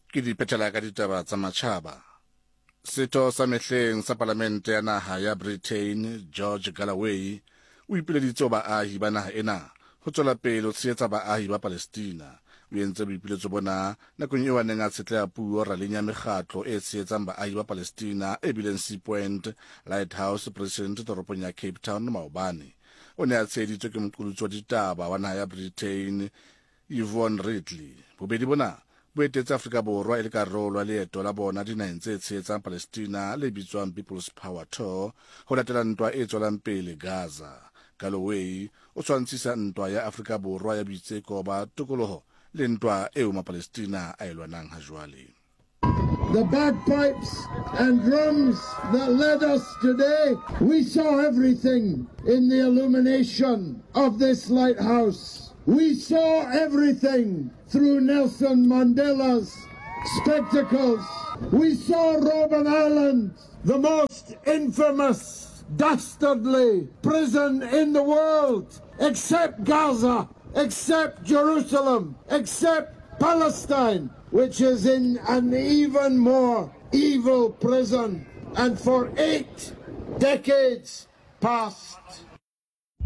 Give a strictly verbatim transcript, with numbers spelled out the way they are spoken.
ke di petela ka ditaba tsa matjhaba. Setho sa mehleng sa parlamente ya naha ya Britain, George Galloway, o ipileditse baahi ba naha ena ho tswela pele ho tshehetsa baahi ba Palestina. O entse boipiletso bona nakong eo a neng a tshetleha puo raleng ya mekgatlo e tshehetsang baahi ba Palestina e bileng Sea Point Lighthouse President toropong ya Cape Town maobane. O ne a tsheheditswe ke moqolotsi wa ditaba wa naha ya Britain, Yvonne Ridley. Bobedi bona bo etetse Afrika Borwa e le karolo ya leeto la bona dinaheng tse tshehetsang Palestina le bitswang People's Power Tour ho latela ntwa e tswelang pele Gaza. Galloway o tshwantshisa ntwa ya Afrika Borwa ya boitseko ba tokoloho le ntwa eo maPalestina a e lwanang ha jwale. The bagpipes and drums that led us today, we saw everything in the illumination of this lighthouse. We saw everything through Nelson Mandela's spectacles. We saw Robben Island, the most infamous, dastardly prison in the world, except Gaza, except Jerusalem, except Palestine, which is in an even more evil prison, and for eight decades past.